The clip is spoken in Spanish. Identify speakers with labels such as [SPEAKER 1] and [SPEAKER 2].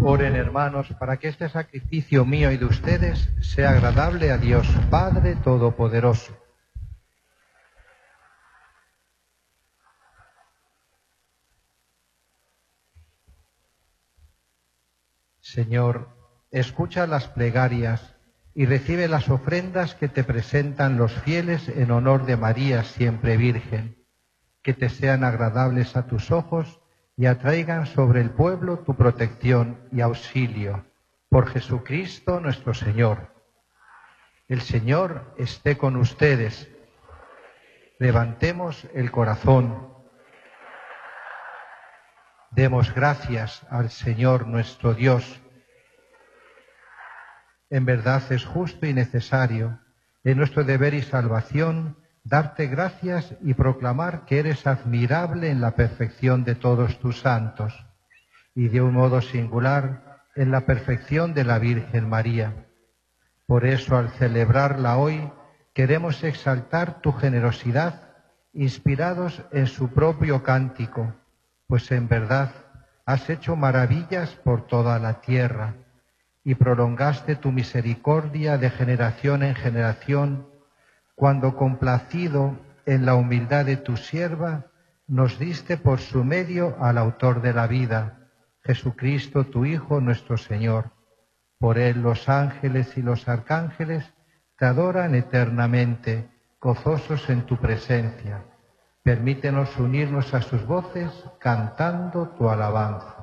[SPEAKER 1] Oren, hermanos, para que este sacrificio mío y de ustedes sea agradable a Dios Padre Todopoderoso. Señor, escucha las plegarias y recibe las ofrendas que te presentan los fieles en honor de María siempre Virgen, que te sean agradables a tus ojos y atraigan sobre el pueblo tu protección y auxilio. Por Jesucristo nuestro Señor. El Señor esté con ustedes. Levantemos el corazón. Demos gracias al Señor nuestro Dios. En verdad es justo y necesario, en nuestro deber y salvación, darte gracias y proclamar que eres admirable en la perfección de todos tus santos, y de un modo singular en la perfección de la Virgen María. Por eso, al celebrarla hoy, queremos exaltar tu generosidad, inspirados en su propio cántico, pues en verdad has hecho maravillas por toda la tierra, y prolongaste tu misericordia de generación en generación, cuando, complacido en la humildad de tu sierva, nos diste por su medio al autor de la vida, Jesucristo, tu Hijo, nuestro Señor. Por él los ángeles y los arcángeles te adoran eternamente, gozosos en tu presencia. Permítenos unirnos a sus voces cantando tu alabanza.